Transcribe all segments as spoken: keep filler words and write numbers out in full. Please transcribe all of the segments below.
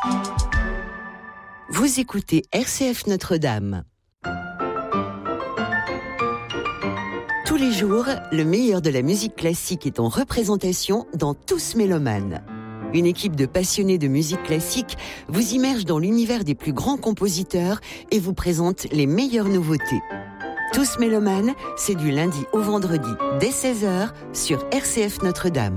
Vous écoutez R C F Notre-Dame. Tous les jours, le meilleur de la musique classique est en représentation dans Tous Mélomanes. Une équipe de passionnés de musique classique vous immerge dans l'univers des plus grands compositeurs et vous présente les meilleures nouveautés. Tous Mélomanes, c'est du lundi au vendredi dès seize heures sur R C F Notre-Dame.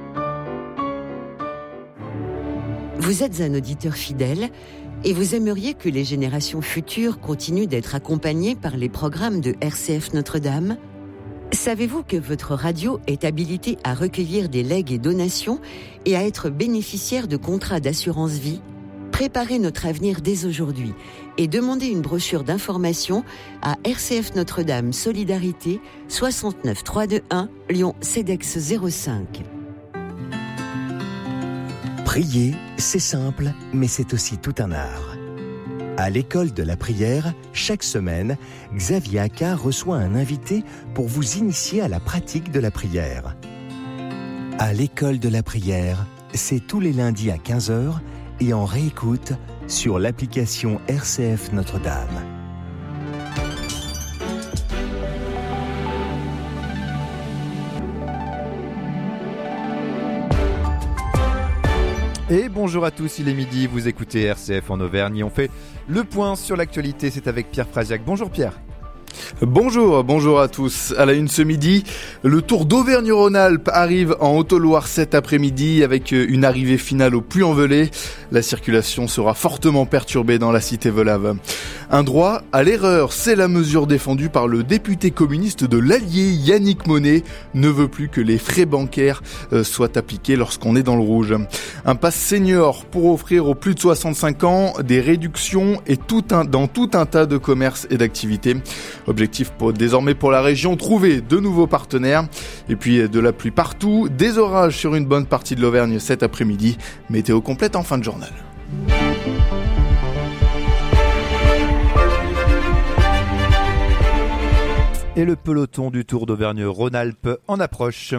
Vous êtes un auditeur fidèle et vous aimeriez que les générations futures continuent d'être accompagnées par les programmes de R C F Notre-Dame ? Savez-vous que votre radio est habilitée à recueillir des legs et donations et à être bénéficiaire de contrats d'assurance vie ? Préparez notre avenir dès aujourd'hui et demandez une brochure d'information à R C F Notre-Dame Solidarité soixante-neuf trois cent vingt-et-un Lyon CEDEX zéro cinq. Prier, c'est simple, mais c'est aussi tout un art. À l'école de la prière, chaque semaine, Xavier Accard reçoit un invité pour vous initier à la pratique de la prière. À l'école de la prière, c'est tous les lundis à quinze heures et en réécoute sur l'application R C F Notre-Dame. Et bonjour à tous, il est midi, vous écoutez R C F en Auvergne et on fait le point sur l'actualité, c'est avec Pierre Frasiac. Bonjour Pierre. Bonjour, bonjour à tous. À la une ce midi, le Tour d'Auvergne-Rhône-Alpes arrive en Haute-Loire cet après-midi avec une arrivée finale au Puy-en-Velay. La circulation sera fortement perturbée dans la cité Volave. Un droit à l'erreur, c'est la mesure défendue par le député communiste de l'Allier, Yannick Monet, ne veut plus que les frais bancaires soient appliqués lorsqu'on est dans le rouge. Un pass senior pour offrir aux plus de soixante-cinq ans des réductions et tout un, dans tout un tas de commerces et d'activités. Objectif pour, désormais pour la région, trouver de nouveaux partenaires. Et puis de la pluie partout, des orages sur une bonne partie de l'Auvergne cet après-midi. Météo complète en fin de journal. Et le peloton du Tour d'Auvergne-Rhône-Alpes en approche.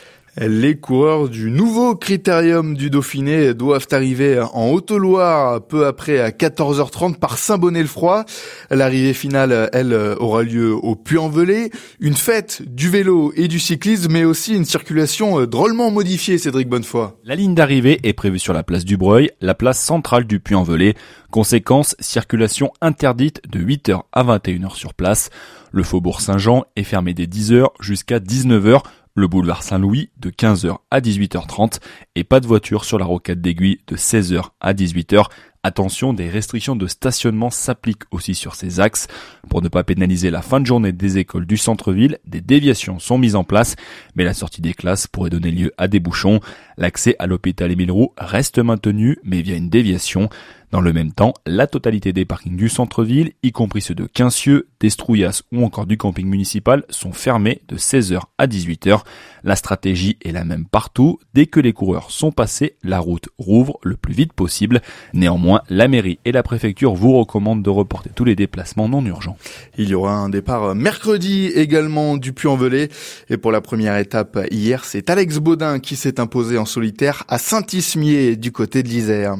Les coureurs du nouveau critérium du Dauphiné doivent arriver en Haute-Loire peu après à quatorze heures trente par Saint-Bonnet-le-Froid. L'arrivée finale, elle, aura lieu au Puy-en-Velay. Une fête du vélo et du cyclisme, mais aussi une circulation drôlement modifiée, Cédric Bonnefoy. La ligne d'arrivée est prévue sur la place du Breuil, la place centrale du Puy-en-Velay. Conséquence, circulation interdite de huit heures à vingt et une heures sur place. Le faubourg Saint-Jean est fermé dès dix heures jusqu'à dix-neuf heures. Le boulevard Saint-Louis de quinze heures à dix-huit heures trente et pas de voiture sur la rocade d'Aiguille de seize heures à dix-huit heures. Attention, des restrictions de stationnement s'appliquent aussi sur ces axes. Pour ne pas pénaliser la fin de journée des écoles du centre-ville, des déviations sont mises en place, mais la sortie des classes pourrait donner lieu à des bouchons. L'accès à l'hôpital Émile Roux reste maintenu, mais via une déviation. Dans le même temps, la totalité des parkings du centre-ville, y compris ceux de Quincieux, d'Estrouillas ou encore du camping municipal, sont fermés de seize heures à dix-huit heures. La stratégie est la même partout. Dès que les coureurs sont passés, la route rouvre le plus vite possible. Néanmoins, la mairie et la préfecture vous recommandent de reporter tous les déplacements non urgents. Il y aura un départ mercredi également du Puy-en-Velay. Et pour la première étape hier, c'est Alex Baudin qui s'est imposé en solitaire à Saint-Ismier du côté de l'Isère.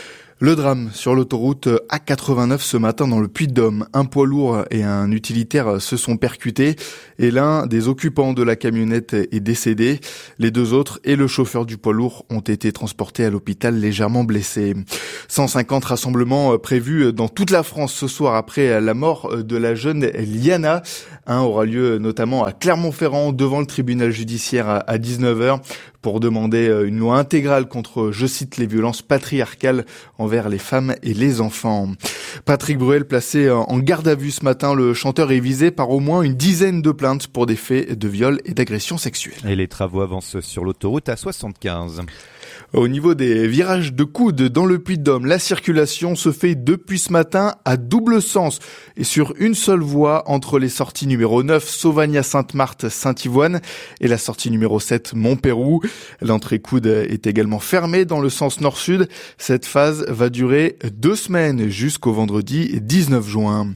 Le drame sur l'autoroute A quatre-vingt-neuf ce matin dans le Puy-de-Dôme. Un poids lourd et un utilitaire se sont percutés et l'un des occupants de la camionnette est décédé. Les deux autres et le chauffeur du poids lourd ont été transportés à l'hôpital légèrement blessés. cent cinquante rassemblements prévus dans toute la France ce soir après la mort de la jeune Liana. Un aura lieu notamment à Clermont-Ferrand devant le tribunal judiciaire à dix-neuf heures pour demander une loi intégrale contre, je cite, les violences patriarcales envers les femmes et les enfants. Patrick Bruel, placé en garde à vue ce matin, le chanteur est visé par au moins une dizaine de plaintes pour des faits de viol et d'agression sexuelle. Et les travaux avancent sur l'autoroute A soixante-quinze. Au niveau des virages de coude dans le Puy-de-Dôme, la circulation se fait depuis ce matin à double sens et sur une seule voie entre les sorties numéro neuf Sauvagnat-Sainte-Marthe-Saint-Ivoine et la sortie numéro sept Montpérou. L'entrée coude est également fermée dans le sens nord-sud. Cette phase va durer deux semaines jusqu'au vendredi dix-neuf juin.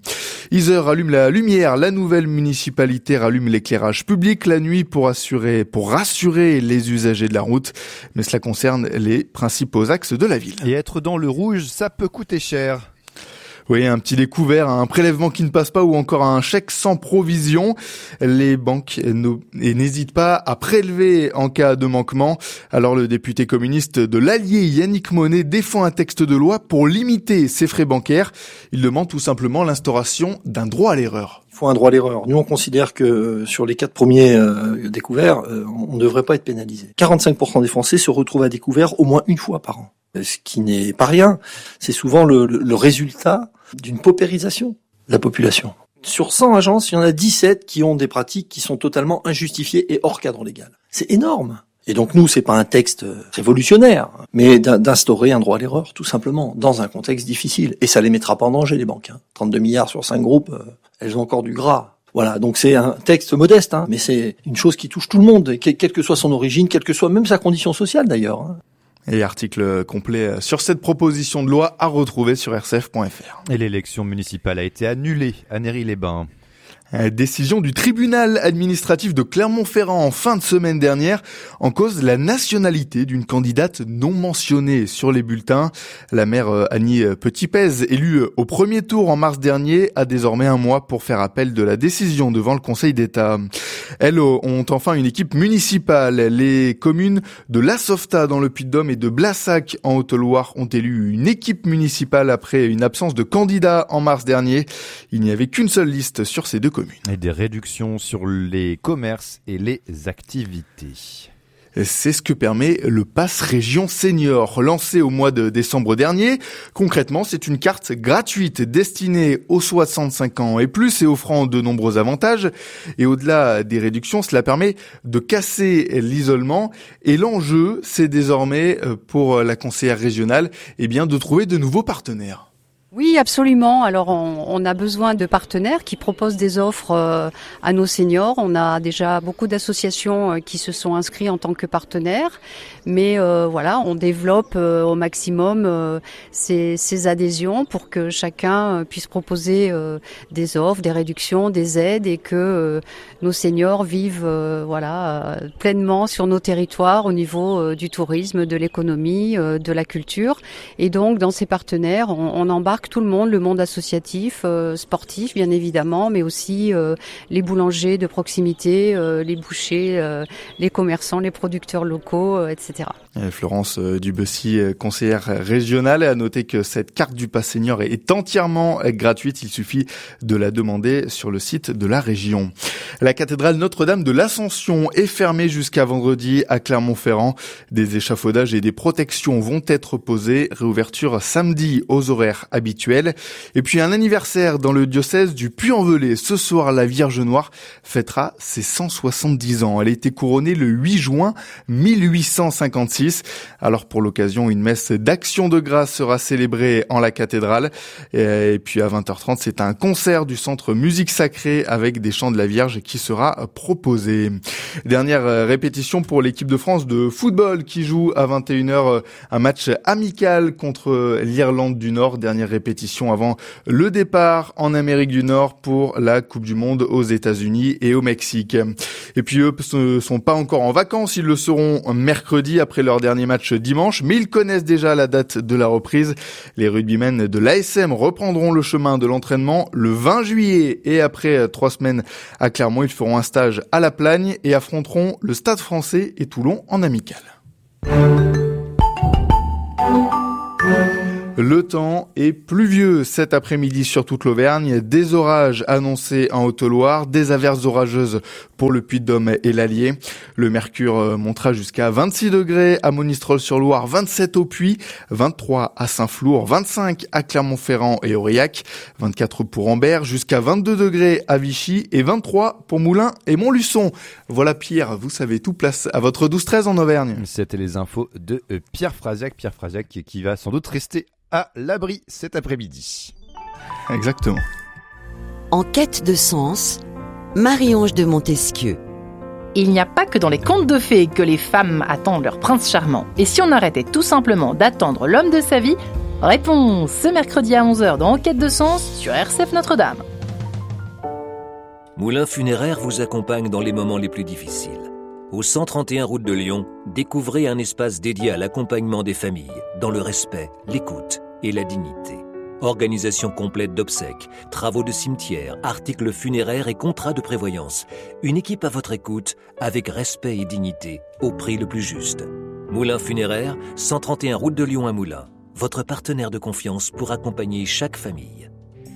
Isère allume la lumière, la nouvelle municipalité rallume l'éclairage public la nuit pour assurer, pour rassurer les usagers de la route. Mais cela concerne les principaux axes de la ville. Et être dans le rouge, ça peut coûter cher. Oui, un petit découvert, un prélèvement qui ne passe pas ou encore un chèque sans provision. Les banques n'hésitent pas à prélever en cas de manquement. Alors le député communiste de l'Allier, Yannick Monet, défend un texte de loi pour limiter ces frais bancaires. Il demande tout simplement l'instauration d'un droit à l'erreur. Il faut un droit à l'erreur. Nous, on considère que sur les quatre premiers euh, découverts, euh, on ne devrait pas être pénalisé. quarante-cinq pour cent des Français se retrouvent à découvert au moins une fois par an. Ce qui n'est pas rien. C'est souvent le, le, le résultat d'une paupérisation de la population. Sur cent agences, il y en a dix-sept qui ont des pratiques qui sont totalement injustifiées et hors cadre légal. C'est énorme. Et donc nous, c'est pas un texte révolutionnaire, mais d'instaurer un droit à l'erreur, tout simplement, dans un contexte difficile. Et ça les mettra pas en danger, les banques. Hein. trente-deux milliards sur cinq groupes, euh, elles ont encore du gras. Voilà, donc c'est un texte modeste, hein, mais c'est une chose qui touche tout le monde, quelle que soit son origine, quelle que soit même sa condition sociale d'ailleurs. Hein. Et article complet sur cette proposition de loi à retrouver sur r c f point f r. Et l'élection municipale a été annulée à Néry-les-Bains. Décision du tribunal administratif de Clermont-Ferrand en fin de semaine dernière, en cause la nationalité d'une candidate non mentionnée sur les bulletins. La maire Annie Petit-Pez, élue au premier tour en mars dernier, a désormais un mois pour faire appel de la décision devant le Conseil d'État. Elles ont enfin une équipe municipale. Les communes de La Sauvetat dans le Puy-de-Dôme et de Blassac en Haute-Loire ont élu une équipe municipale après une absence de candidats en mars dernier. Il n'y avait qu'une seule liste sur ces deux communes. Et des réductions sur les commerces et les activités. C'est ce que permet le Pass Région Senior, lancé au mois de décembre dernier. Concrètement, c'est une carte gratuite destinée aux soixante-cinq ans et plus et offrant de nombreux avantages. Et au-delà des réductions, cela permet de casser l'isolement. Et l'enjeu, c'est désormais pour la conseillère régionale, eh bien, de trouver de nouveaux partenaires. Oui, absolument. Alors, on, on a besoin de partenaires qui proposent des offres euh, à nos seniors. On a déjà beaucoup d'associations euh, qui se sont inscrits en tant que partenaires. Mais euh, voilà, on développe euh, au maximum euh, ces, ces adhésions pour que chacun euh, puisse proposer euh, des offres, des réductions, des aides et que euh, nos seniors vivent euh, voilà euh, pleinement sur nos territoires au niveau euh, du tourisme, de l'économie, euh, de la culture. Et donc, dans ces partenaires, on, on embarque tout le monde, le monde associatif, euh, sportif bien évidemment, mais aussi euh, les boulangers de proximité, euh, les bouchers, euh, les commerçants, les producteurs locaux, euh, et cetera. Et Florence Dubussy, conseillère régionale, a noté que cette carte du Pass Senior est entièrement gratuite. Il suffit de la demander sur le site de la région. La cathédrale Notre-Dame de l'Ascension est fermée jusqu'à vendredi à Clermont-Ferrand. Des échafaudages et des protections vont être posés. Réouverture samedi aux horaires habituels. Et puis un anniversaire dans le diocèse du Puy-en-Velay. Ce soir, la Vierge Noire fêtera ses cent soixante-dix ans. Elle a été couronnée le huit juin mille huit cent cinquante-six. Alors pour l'occasion, une messe d'action de grâce sera célébrée en la cathédrale. Et puis à vingt heures trente, c'est un concert du Centre Musique Sacrée avec des chants de la Vierge qui sera proposé. Dernière répétition pour l'équipe de France de football qui joue à vingt et une heures un match amical contre l'Irlande du Nord. Dernière répétition avant le départ en Amérique du Nord pour la Coupe du Monde aux États-Unis et au Mexique. Et puis eux ne sont pas encore en vacances, ils le seront mercredi après leur dernier match dimanche, mais ils connaissent déjà la date de la reprise. Les rugbymen de l'A S M reprendront le chemin de l'entraînement le vingt juillet et après trois semaines à Clermont, ils feront un stage à La Plagne et affronteront le Stade Français et Toulon en amical. Le temps est pluvieux cet après-midi sur toute l'Auvergne. Des orages annoncés en Haute-Loire, des averses orageuses pour le Puy-de-Dôme et l'Allier. Le mercure montera jusqu'à vingt-six degrés à Monistrol-sur-Loire, vingt-sept au Puy, vingt-trois à Saint-Flour, vingt-cinq à Clermont-Ferrand et Aurillac, vingt-quatre pour Ambert, jusqu'à vingt-deux degrés à Vichy et vingt-trois pour Moulins et Montluçon. Voilà Pierre, vous savez tout, place à votre douze treize en Auvergne. C'était les infos de Pierre Frasiac. Pierre Frasiac qui va sans doute rester à l'abri cet après-midi. Exactement. En quête de sens, Marie-Ange de Montesquieu. Il n'y a pas que dans les contes de fées que les femmes attendent leur prince charmant. Et si on arrêtait tout simplement d'attendre l'homme de sa vie? Réponse ce mercredi à onze heures dans En quête de sens sur R C F Notre-Dame. Moulin Funéraire vous accompagne dans les moments les plus difficiles. Au cent trente et un route de Lyon, découvrez un espace dédié à l'accompagnement des familles, dans le respect, l'écoute et la dignité. Organisation complète d'obsèques, travaux de cimetière, articles funéraires et contrats de prévoyance. Une équipe à votre écoute, avec respect et dignité, au prix le plus juste. Moulin Funéraire, cent trente et un route de Lyon à Moulins. Votre partenaire de confiance pour accompagner chaque famille.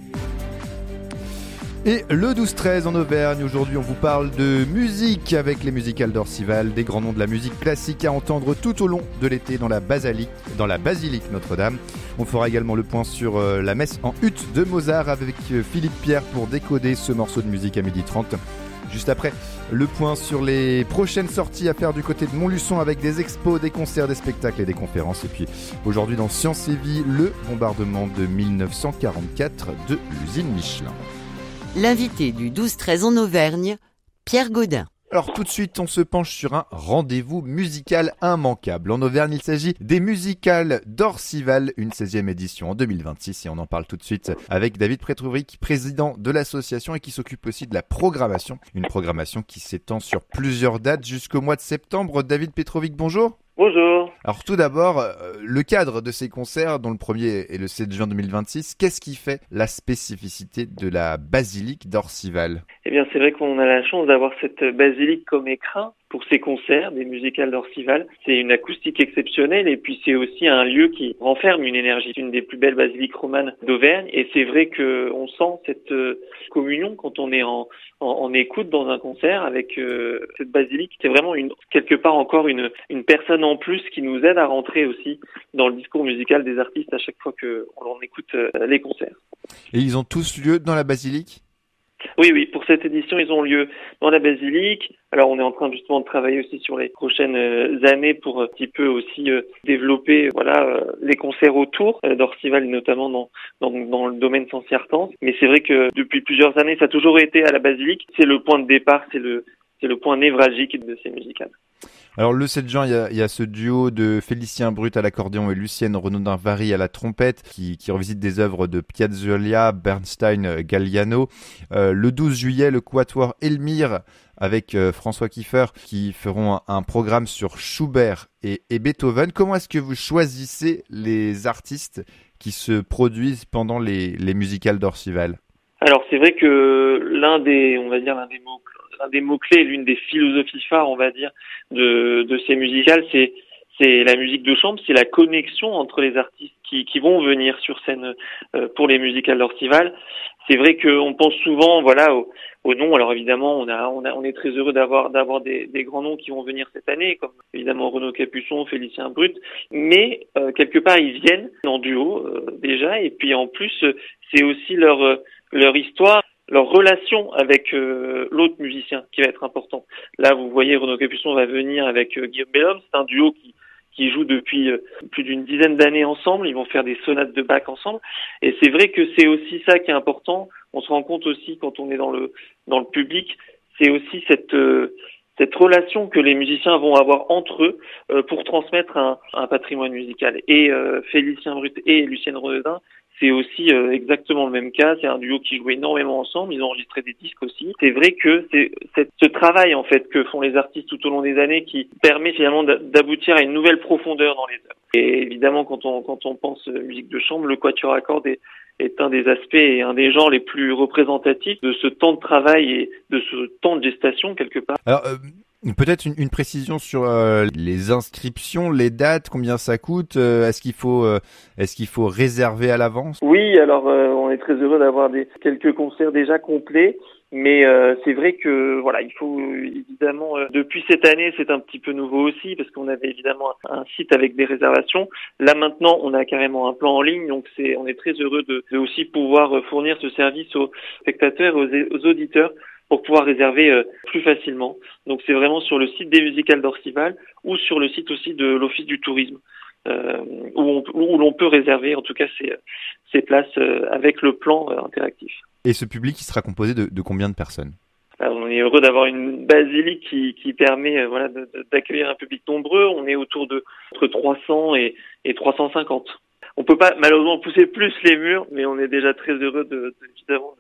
Et le douze treize en Auvergne, aujourd'hui on vous parle de musique avec les musicales d'Orcival, des grands noms de la musique classique à entendre tout au long de l'été dans la basilique, dans la basilique Notre-Dame. On fera également le point sur euh, la messe en hutte de Mozart avec euh, Philippe Pierre pour décoder ce morceau de musique à midi trente. Juste après, le point sur les prochaines sorties à faire du côté de Montluçon avec des expos, des concerts, des spectacles et des conférences. Et puis aujourd'hui dans Science et Vie, le bombardement de mille neuf cent quarante-quatre de l'usine Michelin. L'invité du douze treize en Auvergne, Pierre Gaudin. Alors tout de suite, on se penche sur un rendez-vous musical immanquable. En Auvergne, il s'agit des musicales d'Orcival, une seizième édition en deux mille vingt-six. Et on en parle tout de suite avec David Petrovic, président de l'association et qui s'occupe aussi de la programmation. Une programmation qui s'étend sur plusieurs dates jusqu'au mois de septembre. David Petrovic, bonjour. Bonjour. Alors tout d'abord, euh, le cadre de ces concerts, dont le premier est le sept juin deux mille vingt-six, qu'est-ce qui fait la spécificité de la basilique d'Orcival ? Eh bien, c'est vrai qu'on a la chance d'avoir cette basilique comme écrin pour ces concerts, des musicales d'Orcival. C'est une acoustique exceptionnelle et puis c'est aussi un lieu qui renferme une énergie. C'est une des plus belles basiliques romanes d'Auvergne et c'est vrai que on sent cette communion quand on est en, en, en écoute dans un concert avec euh, cette basilique. C'est vraiment une, quelque part encore une, une personne en plus qui nous aide à rentrer aussi dans le discours musical des artistes à chaque fois qu'on écoute euh, les concerts. Et ils ont tous lieu dans la basilique ? Oui, oui, pour cette édition, ils ont lieu dans la basilique. Alors, on est en train justement de travailler aussi sur les prochaines années pour un petit peu aussi euh, développer, voilà, euh, les concerts autour euh, d'Orcival, notamment dans, dans dans le domaine Saint-Cyartens. Mais c'est vrai que depuis plusieurs années, ça a toujours été à la basilique. C'est le point de départ, c'est le c'est le point névralgique de ces musicales. Alors le sept juin, il y a, il y a ce duo de Félicien Brut à l'accordéon et Lucienne Renaudin-Vary à la trompette qui, qui revisite des œuvres de Piazzolla, Bernstein, Galliano. Euh, le douze juillet, le quatuor Elmire avec euh, François Kiefer qui feront un, un programme sur Schubert et, et Beethoven. Comment est-ce que vous choisissez les artistes qui se produisent pendant les, les musicales d'Orcival ? Alors c'est vrai que l'un des, on va dire l'un des mots l'un des mots-clés, l'une des philosophies phares, on va dire, de, de ces musicales, c'est, c'est la musique de chambre, c'est la connexion entre les artistes qui, qui vont venir sur scène euh, pour les musicales d'Orcival. C'est vrai qu'on pense souvent, voilà, au, au nom. Alors évidemment, on a, on a, on est très heureux d'avoir, d'avoir des, des grands noms qui vont venir cette année, comme évidemment Renaud Capuçon, Félicien Brut. Mais euh, quelque part, ils viennent en duo euh, déjà, et puis en plus, c'est aussi leur, leur histoire, leur relation avec euh, l'autre musicien qui va être important. Là, vous voyez, Renaud Capuçon va venir avec euh, Guillaume Bellhomme. C'est un duo qui qui jouent depuis euh, plus d'une dizaine d'années ensemble. Ils vont faire des sonates de Bach ensemble. Et c'est vrai que c'est aussi ça qui est important. On se rend compte aussi quand on est dans le dans le public, c'est aussi cette euh, cette relation que les musiciens vont avoir entre eux euh, pour transmettre un, un patrimoine musical. Et euh, Félicien Brut et Lucienne Renaudin, c'est aussi euh, exactement le même cas. C'est un duo qui joue énormément ensemble. Ils ont enregistré des disques aussi. C'est vrai que c'est, c'est ce travail en fait que font les artistes tout au long des années qui permet finalement d'aboutir à une nouvelle profondeur dans les œuvres. Et évidemment, quand on quand on pense musique de chambre, le quatuor à cordes est, est un des aspects et un des genres les plus représentatifs de ce temps de travail et de ce temps de gestation quelque part. Alors, euh... peut-être une, une précision sur euh, les inscriptions, les dates, combien ça coûte. Euh, est-ce qu'il faut, euh, est-ce qu'il faut réserver à l'avance ? Oui, alors euh, on est très heureux d'avoir des quelques concerts déjà complets, mais euh, c'est vrai que voilà, il faut euh, évidemment euh, depuis cette année, c'est un petit peu nouveau aussi parce qu'on avait évidemment un, un site avec des réservations. Là maintenant, on a carrément un plan en ligne, donc c'est, on est très heureux de, de aussi pouvoir fournir ce service aux spectateurs et aux, aux auditeurs, pour pouvoir réserver euh, plus facilement. Donc c'est vraiment sur le site des musicales d'Orcival ou sur le site aussi de l'Office du tourisme euh, où, on, où l'on peut réserver en tout cas ces, ces places euh, avec le plan euh, interactif. Et ce public, il sera composé de, de combien de personnes ? Alors, on est heureux d'avoir une basilique qui, qui permet euh, voilà, de, de, d'accueillir un public nombreux. On est autour de entre trois cents et, et trois cent cinquante. On peut pas malheureusement pousser plus les murs, mais on est déjà très heureux de, de évidemment de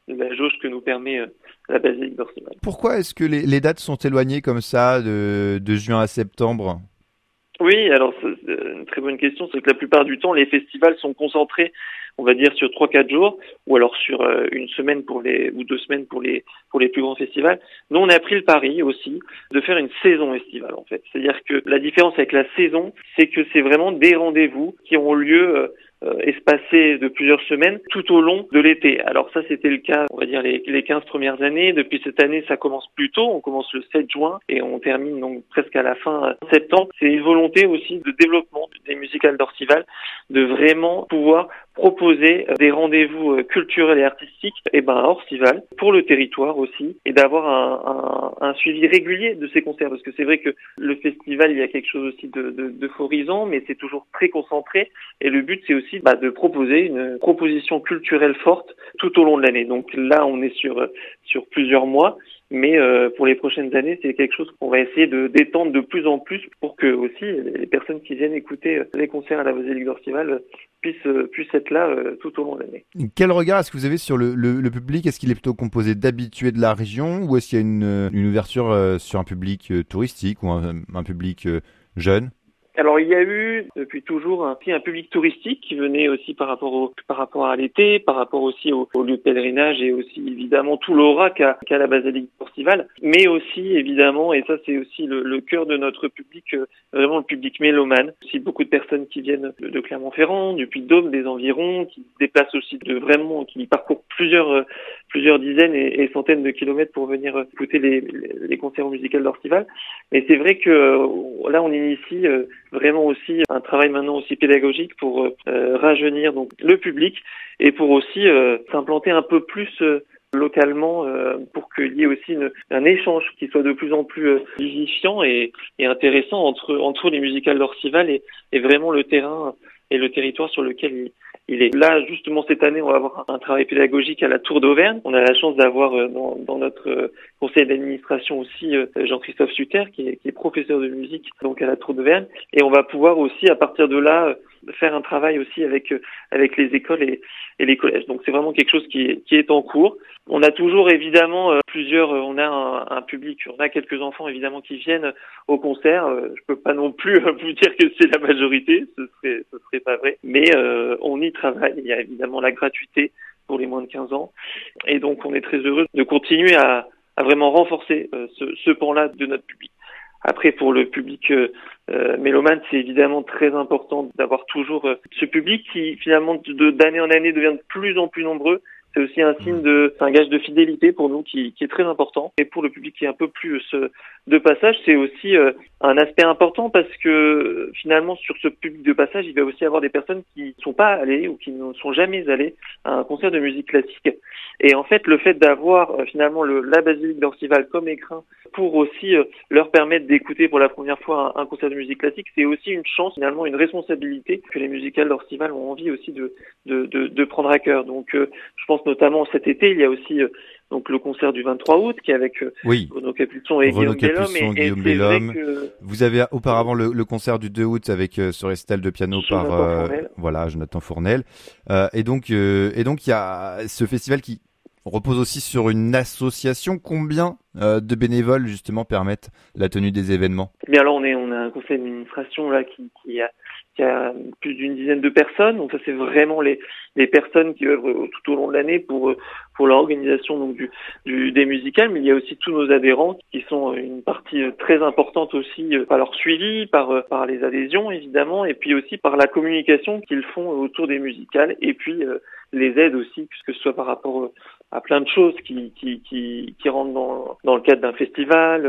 de la jauge que nous permet euh, la basilique d'Orcival. Pourquoi est-ce que les, les dates sont éloignées comme ça, de, de juin à septembre ? Oui, alors c'est une très bonne question. C'est que la plupart du temps, les festivals sont concentrés, on va dire, sur trois quatre jours, ou alors sur euh, une semaine pour les ou deux semaines pour les pour les plus grands festivals. Nous, on a pris le pari aussi de faire une saison estivale, en fait. C'est-à-dire que la différence avec la saison, c'est que c'est vraiment des rendez-vous qui ont lieu euh, euh, espacés de plusieurs semaines tout au long de l'été. Alors ça, c'était le cas, on va dire, les, les quinze premières années. Depuis cette année, ça commence plus tôt. On commence le sept juin et on termine donc presque à la fin euh, septembre. C'est une volonté aussi de développement des musicales d'Orcival, de vraiment pouvoir proposer des rendez-vous culturels et artistiques et ben à Orcival pour le territoire aussi, et d'avoir un, un, un suivi régulier de ces concerts, parce que c'est vrai que le festival, il y a quelque chose aussi de, de, d'euphorisant, mais c'est toujours très concentré, et le but c'est aussi bah, de proposer une proposition culturelle forte tout au long de l'année. Donc là on est sur sur plusieurs mois, mais euh, pour les prochaines années, c'est quelque chose qu'on va essayer de d'étendre de plus en plus pour que aussi les personnes qui viennent écouter les concerts à la basilique d'Orcival puissent puissent être là euh, tout au long de l'année. Quel regard est-ce que vous avez sur le, le, le public ? Est-ce qu'il est plutôt composé d'habitués de la région, ou est-ce qu'il y a une, une ouverture euh, sur un public euh, touristique ou un, un public euh, jeune ? Alors il y a eu depuis toujours un, un public touristique qui venait aussi par rapport au par rapport à l'été, par rapport aussi au, au lieu de pèlerinage, et aussi évidemment tout l'aura qu'a, qu'a la basilique d'Orcival, mais aussi évidemment, et ça c'est aussi le, le cœur de notre public, euh, vraiment le public mélomane. Aussi beaucoup de personnes qui viennent de, de Clermont-Ferrand, du Puy-de-Dôme, des environs, qui se déplacent aussi de vraiment, qui parcourent plusieurs euh, plusieurs dizaines et, et centaines de kilomètres pour venir écouter les, les, les concerts musicaux d'Orcival. Mais c'est vrai que euh, là on initie euh, vraiment aussi un travail maintenant aussi pédagogique pour euh, rajeunir donc le public, et pour aussi euh, s'implanter un peu plus euh, localement euh, pour qu'il y ait aussi une, un échange qui soit de plus en plus euh, vivifiant et, et intéressant entre entre les musicales d'Orcival et, et vraiment le terrain et le territoire sur lequel il, il est. Là, justement, cette année, on va avoir un travail pédagogique à la Tour d'Auvergne. On a la chance d'avoir euh, dans, dans notre euh, conseil d'administration aussi euh, Jean-Christophe Sutter, qui est, qui est professeur de musique donc à la Tour d'Auvergne. Et on va pouvoir aussi, à partir de là, euh, faire un travail aussi avec euh, avec les écoles et, et les collèges. Donc c'est vraiment quelque chose qui est, qui est en cours. On a toujours évidemment euh, plusieurs, euh, on a un, un public, on a quelques enfants évidemment qui viennent au concert. Euh, je peux pas non plus euh, vous dire que c'est la majorité, ce serait ce serait pas vrai. Mais euh, on y travaille. Il y a évidemment la gratuité pour les moins de quinze ans, et donc on est très heureux de continuer à, à vraiment renforcer euh, ce, ce pan-là de notre public. Après, pour le public euh, euh, mélomane, c'est évidemment très important d'avoir toujours euh, ce public qui, finalement, de, d'année en année devient de plus en plus nombreux. C'est aussi un signe de, c'est un gage de fidélité pour nous qui, qui est très important. Et pour le public qui est un peu plus euh, de passage, c'est aussi euh, un aspect important, parce que finalement, sur ce public de passage, il va aussi y avoir des personnes qui ne sont pas allées ou qui ne sont jamais allées à un concert de musique classique. Et en fait, le fait d'avoir euh, finalement le, la basilique d'Orcival comme écrin pour aussi euh, leur permettre d'écouter pour la première fois un, un concert de musique classique, c'est aussi une chance, finalement, une responsabilité que les musicales d'Orcival ont envie aussi de, de, de, de prendre à cœur. Donc, euh, je pense notamment cet été, il y a aussi euh, donc le concert du vingt-trois août qui est avec euh, oui. Renaud Capuçon et Renaud Guillaume Capuçon, Bellhomme. Et, Guillaume et Bellhomme. que... Vous avez auparavant le, le concert du deux août avec euh, ce récital de piano Jonathan par euh, Fournel. voilà Jonathan Fournel. Euh, et donc euh, et donc il y a ce festival qui repose aussi sur une association. Combien euh, de bénévoles justement permettent la tenue des événements ? Eh bien alors on est on a un conseil d'administration là qui, qui a qui a plus d'une dizaine de personnes. Donc ça c'est vraiment les les personnes qui œuvrent tout au long de l'année pour pour l'organisation donc du, du des musicales, mais il y a aussi tous nos adhérents qui sont une partie très importante aussi par leur suivi, par par les adhésions évidemment, et puis aussi par la communication qu'ils font autour des musicales, et puis euh, les aides aussi, puisque ce soit par rapport à plein de choses qui qui qui, qui rentrent dans dans le cadre d'un festival,